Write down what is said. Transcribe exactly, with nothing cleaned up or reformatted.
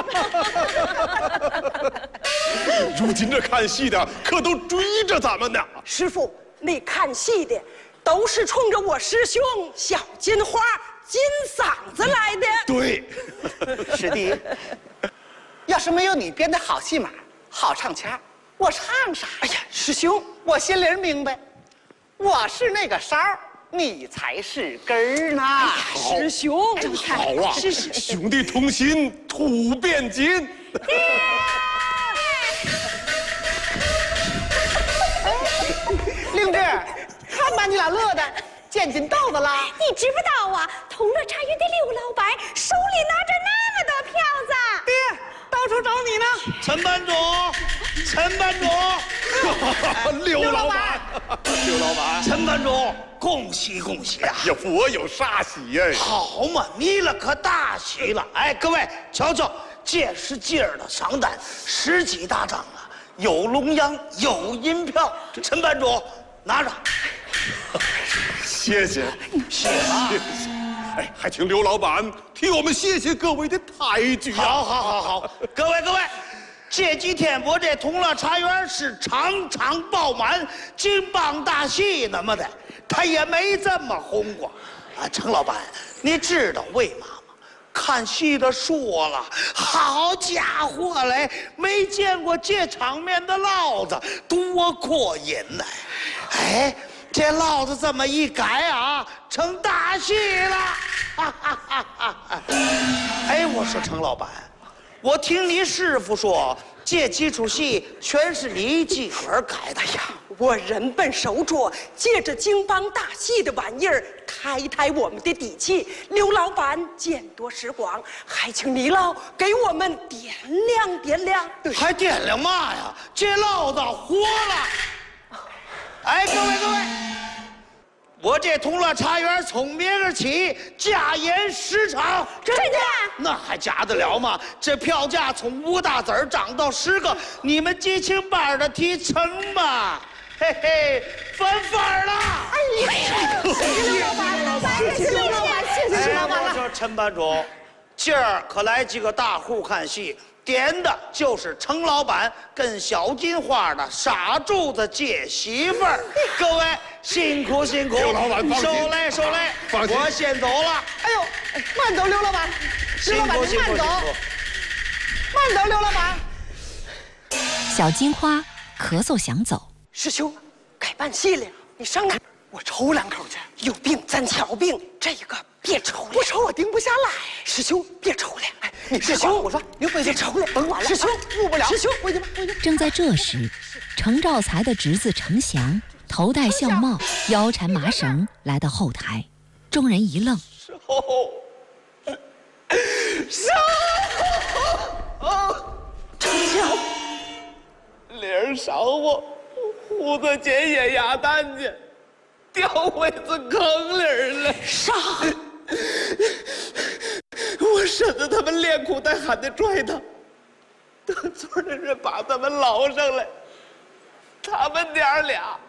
如今这看戏的可都追着咱们呢。 师傅，那看戏的都是冲着我师兄小金花金嗓子来的。 对， 师弟，要是没有你编的好戏码、好唱腔，我唱啥？ 哎呀，师兄， 我心里明白，我是那个梢，你才是根儿呢。 师兄， 好啊， 是是兄弟同心，土变金。 灵芝，看把你俩乐的，见筋豆子了。 你知不道啊？同乐茶园的刘老板手里拿着那么多票子。 爹，到处找你呢。 陈班主，陈班主， 刘老板，刘老板， 陈班主，恭喜恭喜啊！ 呀，我有啥喜哎？ 好嘛，你了可大喜了！哎，各位瞧瞧，这是今儿的赏单，十几大张啊，有龙阳，有银票。陈班主，拿着。 谢谢， 谢啊！ 谢谢。哎，还请刘老板替我们谢谢各位的抬举啊！ 好，好，好，好，各位各位，这几天我这同乐茶园是场场爆满，金榜大戏那么的，他也没这么红过。啊，程老板，你知道为嘛吗？看戏的说了，好家伙嘞，没见过这场面的烙子，多过瘾呢！哎。这烙子这么一改啊，成大戏了！哈哈哈哈哈！哎，我说程老板，我听你师傅说，这几出戏全是你自个儿改的呀。 我人本手拙，借着京帮大戏的玩意儿抬一抬我们的底气。刘老板见多识广，还请你老给我们点亮点亮。 还点亮嘛呀？这烙子活了！哎，各位各位，我这同乐茶园从明儿起加演十场， 真的？ 那还假得了吗？这票价从五大子儿涨到十个，你们激情班的提成吧？嘿嘿，翻番儿了！ 哎呀，谢谢刘老板，刘老板，谢谢刘老板，谢谢刘老板了。 我说陈班主，今儿可来几个大户看戏。点的就是程老板跟小金花的傻柱子接媳妇儿，各位辛苦辛苦， 刘老板放心， 收来收来， 放心， 我先走了。 哎呦，慢走，刘老板，刘老板辛苦慢走，慢走，刘老板。 小金花咳嗽想走， 师兄，该办戏了，你上哪？ 我抽两口去。 有病咱瞧病，这个别抽了， 不抽我定不下来。 师兄别抽了，哎， 你师兄， 我说你回去别抽了， 甭管了， 师兄误不了。 师兄回去吧，回去。 正在这时，程兆才的侄子程祥头戴孝帽，腰缠麻绳来到后台，众人一愣。 收，收， 程祥， 铃儿晌午，胡子捡野鸭蛋去，掉回子坑里了。 啥？ 我婶子他们连哭带喊的拽他，等村的人把他们捞上来，他们娘俩